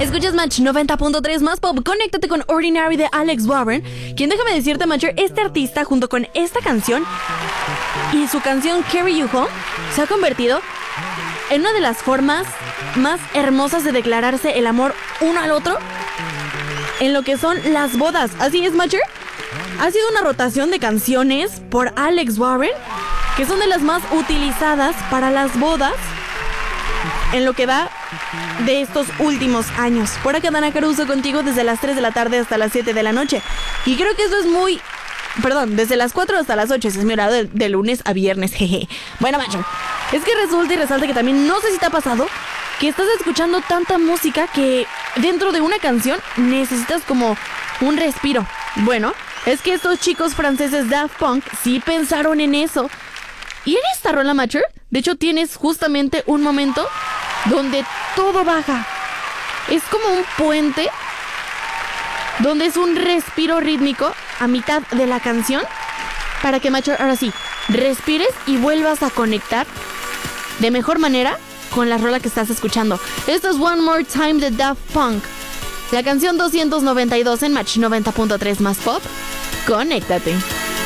Escuchas Match 90.3 más pop. Conéctate con Ordinary de Alex Warren, quien, déjame decirte, Matcher, este artista junto con esta canción y su canción Carry You Home se ha convertido en una de las formas más hermosas de declararse el amor uno al otro en lo que son las bodas. Así es, Matcher. Ha sido una rotación de canciones por Alex Warren que son de las más utilizadas para las bodas en lo que va de estos últimos años. Por acá Dana Caruso contigo desde las 3 de la tarde hasta las 7 de la noche. Y creo que eso es muy... Perdón, desde las 4 hasta las 8. Ese es mi horario de lunes a viernes, jeje. Bueno, macho, es que resulta y resalta que también, no sé si te ha pasado, que estás escuchando tanta música que dentro de una canción necesitas como un respiro. Bueno, es que estos chicos franceses Daft Punk sí pensaron en eso. Y en esta rola, Matcher, de hecho tienes justamente un momento donde todo baja. Es como un puente donde es un respiro rítmico a mitad de la canción para que, Matcher, ahora sí, respires y vuelvas a conectar de mejor manera con la rola que estás escuchando. Esto es One More Time de Daft Punk, la canción 292 en Match 90.3 más pop. Conéctate.